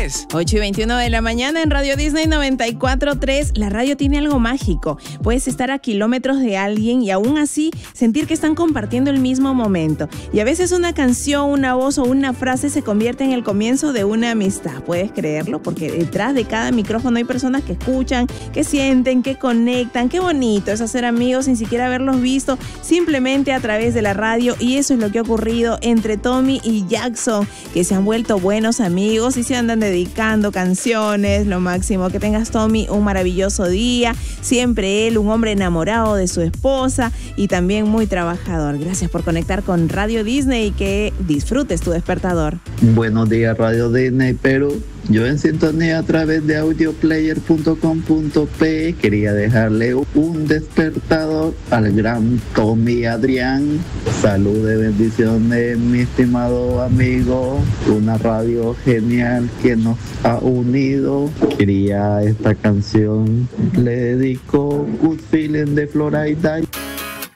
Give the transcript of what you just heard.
10. 8:21 de la mañana en Radio Disney 94.3. La radio tiene algo mágico. Puedes estar a kilómetros de alguien y aún así sentir que están compartiendo el mismo momento. Y a veces una canción, una voz o una frase se convierte en el comienzo de una amistad. ¿Puedes creerlo? Porque detrás de cada micrófono hay personas que escuchan, que sienten, que conectan. Qué bonito es hacer amigos sin siquiera haberlos visto, simplemente a través de la radio. Y eso es lo que ha ocurrido entre Tommy y Jackson, que se han vuelto buenos amigos y se andan dedicando canciones. Lo máximo. Que tengas, Tommy, un maravilloso día. Siempre él, un hombre enamorado de su esposa y también muy trabajador. Gracias por conectar con Radio Disney y que disfrutes tu despertador. Buenos días, Radio Disney Perú. Yo en sintonía a través de audioplayer.com.pe quería dejarle un despertador al gran Tommy Adrián. Salud y bendiciones, mi estimado amigo. Una radio genial que nos ha unido. Quería esta canción, le dedico Good Feeling de Florida.